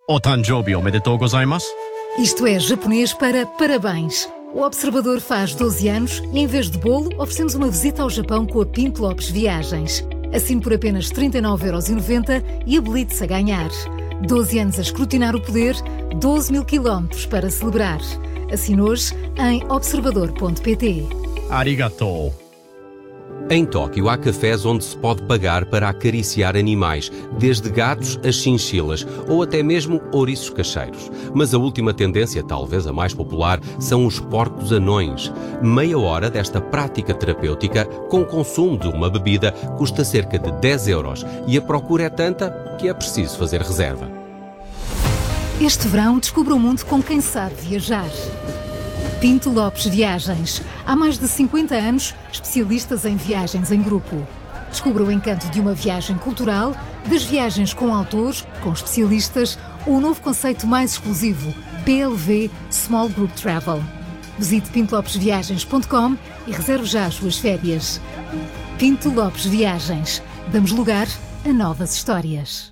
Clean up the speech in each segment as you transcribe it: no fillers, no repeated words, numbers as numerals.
Otanjobi omedetou gozaimasu. Isto é japonês para parabéns. O Observador faz 12 anos e, em vez de bolo, oferecemos uma visita ao Japão com a Pinto Lopes Viagens. Assine por apenas 39,90€ e habilite-se a ganhar. 12 anos a escrutinar o poder, 12.000 quilómetros para celebrar. Assine hoje em observador.pt. Arigatou. Em Tóquio há cafés onde se pode pagar para acariciar animais, desde gatos a chinchilas ou até mesmo ouriços cacheiros. Mas a última tendência, talvez a mais popular, são os porcos anões. Meia hora desta prática terapêutica, com o consumo de uma bebida, custa cerca de 10€ e a procura é tanta que é preciso fazer reserva. Este verão descubra o mundo com quem sabe viajar. Pinto Lopes Viagens. Há mais de 50 anos, especialistas em viagens em grupo. Descubra o encanto de uma viagem cultural, das viagens com autores, com especialistas, ou o novo conceito mais exclusivo, PLV Small Group Travel. Visite pintolopesviagens.com e reserve já as suas férias. Pinto Lopes Viagens. Damos lugar a novas histórias.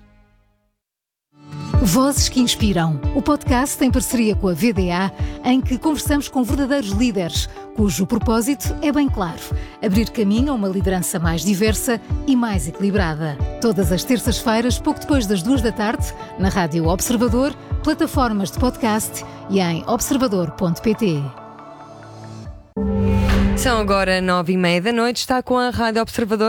Vozes que Inspiram, o podcast em parceria com a VDA, em que conversamos com verdadeiros líderes, cujo propósito é bem claro: abrir caminho a uma liderança mais diversa e mais equilibrada. Todas as terças-feiras, pouco depois das 14h, na Rádio Observador, plataformas de podcast e em observador.pt. São agora 9h30, está com a Rádio Observador.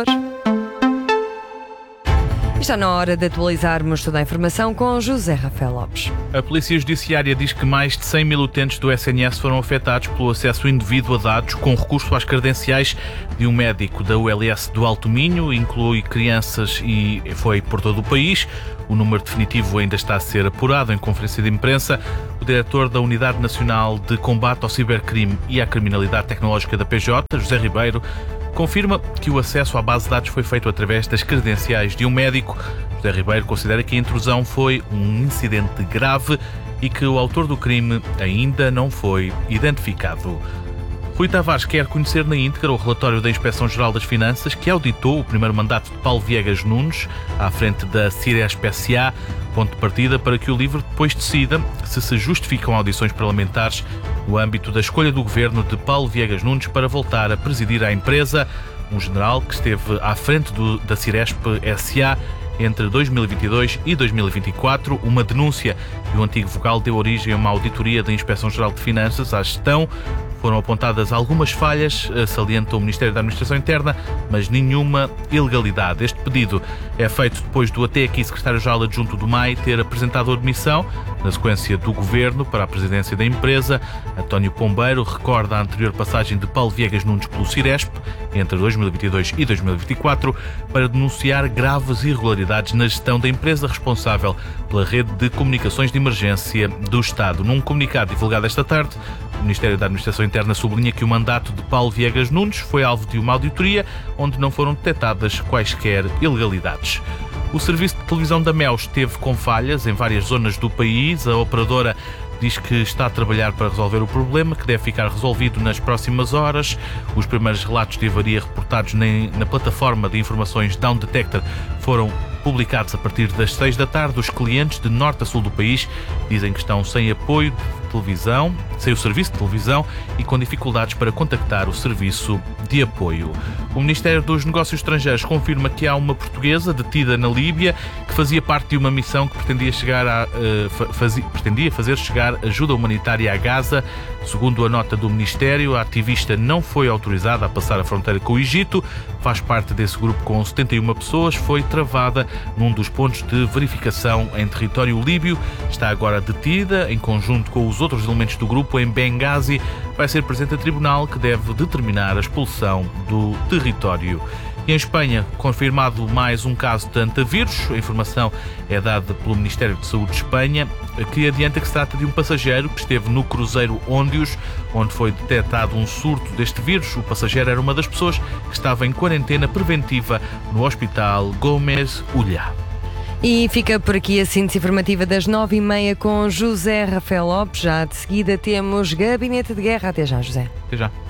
Está na hora de atualizarmos toda a informação com José Rafael Lopes. A Polícia Judiciária diz que mais de 100.000 utentes do SNS foram afetados pelo acesso indevido a dados com recurso às credenciais de um médico da ULS do Alto Minho, inclui crianças e foi por todo o país. O número definitivo ainda está a ser apurado. Em conferência de imprensa, o diretor da Unidade Nacional de Combate ao Cibercrime e à Criminalidade Tecnológica da PJ, José Ribeiro, confirma que o acesso à base de dados foi feito através das credenciais de um médico. José Ribeiro considera que a intrusão foi um incidente grave e que o autor do crime ainda não foi identificado. Rui Tavares quer conhecer na íntegra o relatório da Inspeção-Geral das Finanças, que auditou o primeiro mandato de Paulo Viegas Nunes, à frente da Ciresp S.A., ponto de partida para que o LIVRE depois decida se justificam audições parlamentares no âmbito da escolha do governo de Paulo Viegas Nunes para voltar a presidir a empresa, um general que esteve à frente da Ciresp S.A. entre 2022 e 2024. Uma denúncia do antigo vogal deu origem a uma auditoria da Inspeção-Geral de Finanças à gestão. Foram apontadas algumas falhas, salienta o Ministério da Administração Interna, mas nenhuma ilegalidade. Este pedido é feito depois do até aqui secretário-geral adjunto do MAI ter apresentado a admissão na sequência do governo para a presidência da empresa. António Pombeiro recorda a anterior passagem de Paulo Viegas Nunes pelo Ciresp entre 2022 e 2024 para denunciar graves irregularidades na gestão da empresa responsável pela rede de comunicações de emergência do Estado. Num comunicado divulgado esta tarde, o Ministério da Administração Interna sublinha que o mandato de Paulo Viegas Nunes foi alvo de uma auditoria onde não foram detectadas quaisquer ilegalidades. O serviço de televisão da MEL esteve com falhas em várias zonas do país. A operadora diz que está a trabalhar para resolver o problema, que deve ficar resolvido nas próximas horas. Os primeiros relatos de avaria reportados na plataforma de informações Down Detector foram publicados a partir das 6 da tarde. Os clientes de norte a sul do país dizem que estão sem apoio de televisão, sem o serviço de televisão e com dificuldades para contactar o serviço de apoio. O Ministério dos Negócios Estrangeiros confirma que há uma portuguesa detida na Líbia que fazia parte de uma missão que pretendia fazer chegar ajuda humanitária a Gaza. Segundo a nota do Ministério, a ativista não foi autorizada a passar a fronteira com o Egito. Faz parte desse grupo com 71 pessoas. Foi travada num dos pontos de verificação em território líbio. Está agora detida, em conjunto com os outros elementos do grupo, em Benghazi. Vai ser presente a tribunal que deve determinar a expulsão do território. E em Espanha, confirmado mais um caso de antavírus. A informação é dada pelo Ministério de Saúde de Espanha, que adianta que se trata de um passageiro que esteve no cruzeiro Óndios, onde foi detectado um surto deste vírus. O passageiro era uma das pessoas que estava em quarentena preventiva no Hospital Gómez Ullá. E fica por aqui a síntese informativa das 9h30 com José Rafael Lopes. Já de seguida temos Gabinete de Guerra. Até já, José. Até já.